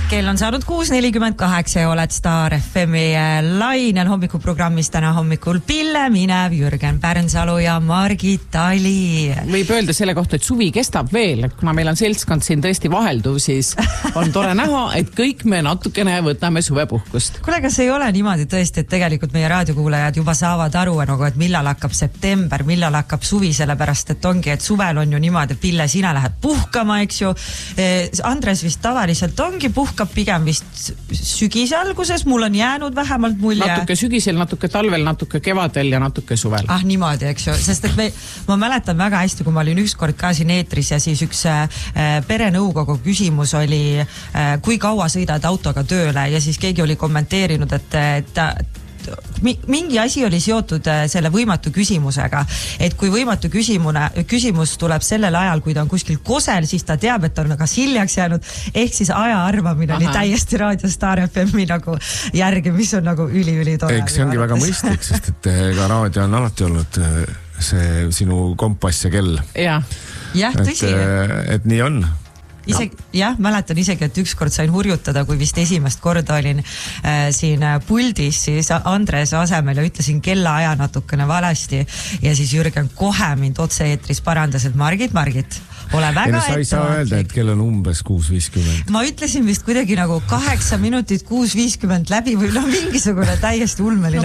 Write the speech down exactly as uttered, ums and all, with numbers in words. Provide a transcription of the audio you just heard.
Kell on saanud kuus nelikümmend kaheksa ja oled Star F M-i lainel hommikuprogrammis täna hommikul Pille Minev, Jürgen Pärnsalu ja Margit Tali. Võib öelda selle kohta, et suvi kestab veel, kuna meil on seltskond siin tõesti vahelduv, siis on tore näha, et kõik me natukene võtame suvepuhkust. Kuule, kas ei ole niimoodi tõesti, et tegelikult meie raadiokuulajad juba saavad aru, nagu, et millal hakkab september, millal hakkab suvi, sellepärast et ongi, et suvel on ju niimoodi, Pille, sina lähed puhkama, eks ju. Andres vist tavaliselt ongi puhkama pigem vist sügise alguses, mul on jäänud vähemalt mulje. Natuke sügisel, natuke talvel, natuke kevadel ja natuke suvel. Ah, niimoodi, eks ju, sest et me, ma mäletan väga hästi, kui ma olin ükskord ka siin eetris ja siis üks äh, perenõukogu küsimus oli, äh, kui kaua sõidad autoga tööle ja siis keegi oli kommenteerinud, et, et mingi asi oli seotud selle võimatu küsimusega, et kui võimatu küsimune, küsimus tuleb sellel ajal, kui ta on kuskil kosel, siis ta teab, et on kas hiljaks jäänud, ehk siis aja arvamine Aha. oli täiesti raadio Star F M-i nagu järgi, mis on nagu üli-üli tore. Eks see ongi väga mõistlik, sest et ka raadio on alati olnud see sinu kompass ja kell. Ja, ja tõsi. Et, et nii on. Isegi, jah, mäletan isegi, et ükskord sain hurjutada, kui vist esimest korda olin äh, siin puldis, siis Andres asemel ja ütlesin kellaaja natukene valesti ja siis Jürgen kohe mind otse eetris parandas, et Margit, Margit, ole väga sa ei saa öelda, et kell on umbes kuus viiskümmend. Ma ütlesin vist kuidagi nagu kaheksa minutit kuus viiskümmend läbi või no mingisugune täiesti ulmeline